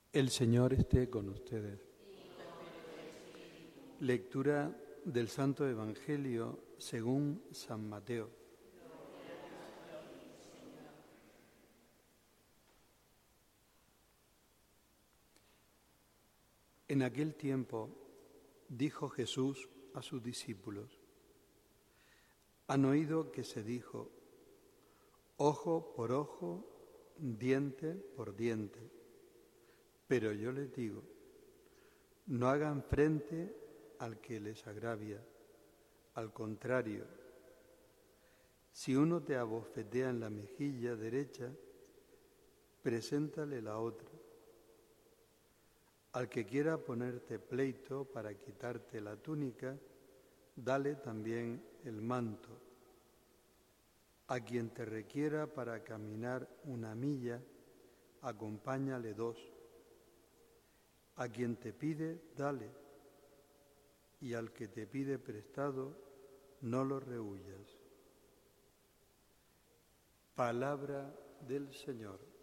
El Señor esté con ustedes. Lectura del Santo Evangelio según San Mateo. En aquel tiempo dijo Jesús a sus discípulos: han oído que se dijo, ojo por ojo, diente por diente. Pero yo les digo, no hagan frente al que les agravia. Al contrario, si uno te abofetea en la mejilla derecha, preséntale la otra. Al que quiera ponerte pleito para quitarte la túnica, dale también el manto. A quien te requiera para caminar una milla, acompáñale 2. A quien te pide, dale, y al que te pide prestado, no lo rehuyas. Palabra del Señor.